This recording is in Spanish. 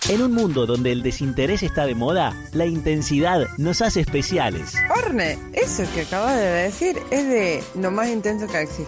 En un mundo donde el desinterés está de moda, la intensidad nos hace especiales. Orne, eso que acabas de decir es de lo más intenso que existe.